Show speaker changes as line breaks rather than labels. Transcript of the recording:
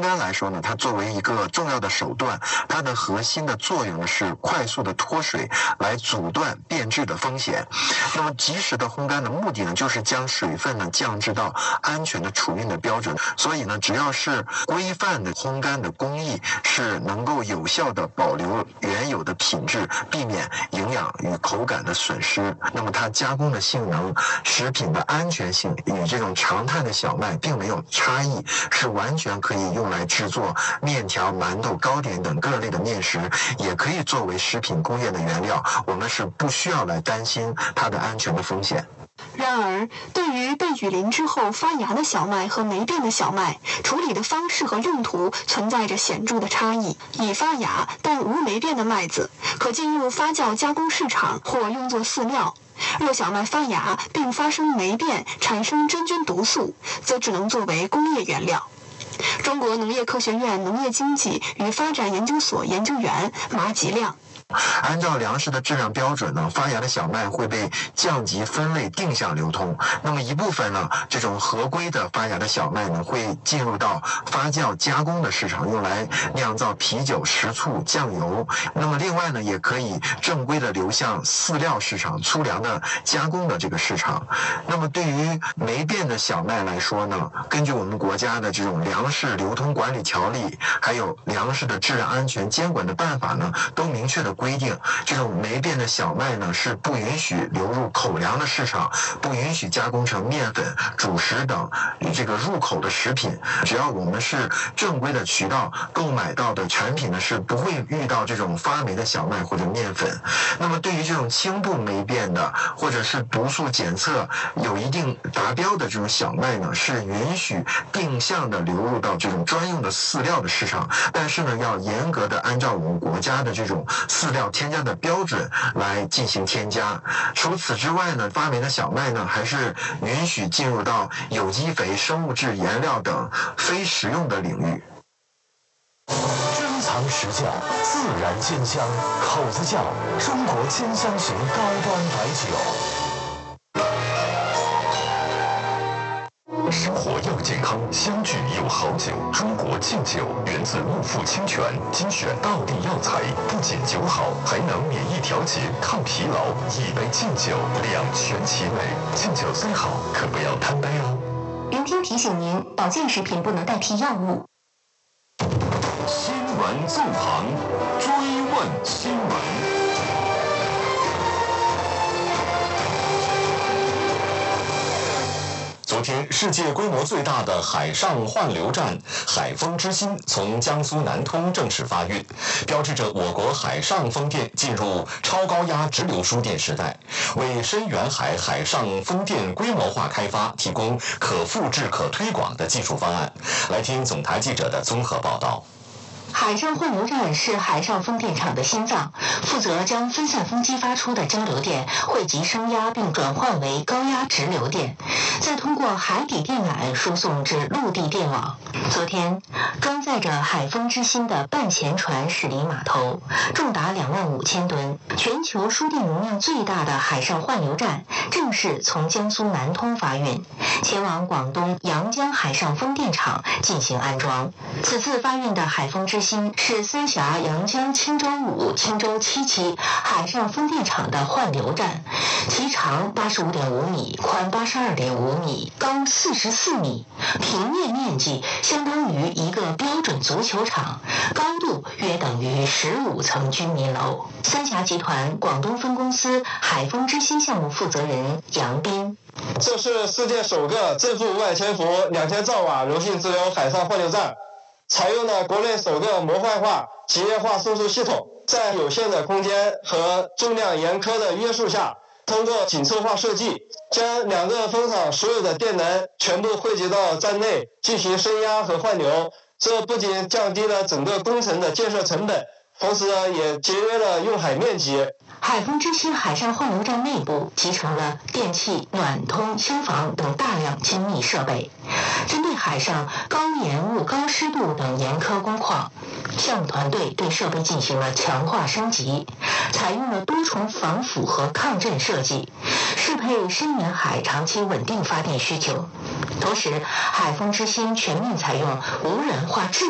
杆来说呢，它作为一个重要的手段，它的核心的作用呢是快速的脱水，来阻断变质的风险。那么及时的烘干的目的呢，就是将水分呢降至到安全的储运的标准。所以呢，只要是规范的烘干的工艺，是能够有效的保留原有的品质，避免营养与口感的损失。那么它加工的性能、食品的安全性与这种常态的小麦并没有差异，是完全可以用来制作面条、馒头、糕点等各类的面食，也可以作为食品工业的原料。我们是不需要来担心它的安全的风险。
然而，对于被雨淋之后发芽的小麦和没变的小麦，处理的方式和用途存在着显著的差异。已发芽但无霉变的麦子，可进入发酵加工市场或用作饲料；若小麦发芽并发生霉变，产生真菌毒素，则只能作为工业原料。中国农业科学院农业经济与发展研究所研究员马吉亮。
按照粮食的质量标准呢，发芽的小麦会被降级分类定向流通。那么一部分呢，这种合规的发芽的小麦呢，会进入到发酵加工的市场，用来酿造啤酒、食醋、酱油。那么另外呢，也可以正规的流向饲料市场、粗粮的加工的这个市场。那么对于霉变的小麦来说呢，根据我们国家的这种粮食流通管理条例，还有粮食的质量安全监管的办法呢，都明确的规定，这种霉变的小麦呢是不允许流入口粮的市场，不允许加工成面粉、主食等这个入口的食品。只要我们是正规的渠道购买到的产品呢，是不会遇到这种发霉的小麦或者面粉。那么对于这种轻度霉变的，或者是毒素检测有一定达标的这种小麦呢，是允许定向的流入到这种专用的饲料的市场，但是呢，要严格的按照我们国家的这种饲料添加的标准来进行添加。除此之外呢，发霉的小麦呢，还是允许进入到有机肥、生物质颜料等非食用的领域。
珍藏实窖，自然鲜香，口子窖，中国鲜香型高端白酒。生活要健康，相聚有好酒。中国劲酒源自陆富清泉，精选道地药材，不仅酒好，还能免疫调节、抗疲劳。一杯劲酒，两全其美。劲酒虽好，可不要贪杯哦。
云听提醒您，保健食品不能代替药物。
新闻纵横，追问新闻。昨天，世界规模最大的海上换流站“海风之心”从江苏南通正式发运，标志着我国海上风电进入超高压直流输电时代，为深远海海上风电规模化开发提供可复制、可推广的技术方案。来听总台记者的综合报道。
海上换流站是海上风电场的心脏，负责将分散风机发出的交流电汇集升压并转换为高压直流电，再通过海底电缆输送至陆地电网。昨天，装载着海风之心的半舷船驶离码头，重达25000吨，全球输电容量最大的海上换流站正式从江苏南通发运，前往广东阳江海上风电场进行安装。此次发运的海风之心是三峡阳江青州5、青州7期海上风电场的换流站，其长85.5米，宽82.5米，高44米，平面面积相当于一个标准足球场，高度约等于15层居民楼。三峡集团广东分公司海风之心项目负责人杨斌。
这是世界首个正负外潜伏2000兆瓦柔性直流海上换流站，采用了国内首个模块化企业化输出系统，在有限的空间和重量严苛的约束下，通过紧凑化设计，将2个风场所有的电能全部汇集到站内进行升压和换流。这不仅降低了整个工程的建设成本，同时也节约了用海面积。
海风之心海上换流站内部集成了电气、暖通、消防等大量精密设备。针对海上高盐雾、高湿度等严苛工况，项目团队对设备进行了强化升级，采用了多重防腐和抗震设计，适配深远海长期稳定发电需求。同时，海风之心全面采用无人化智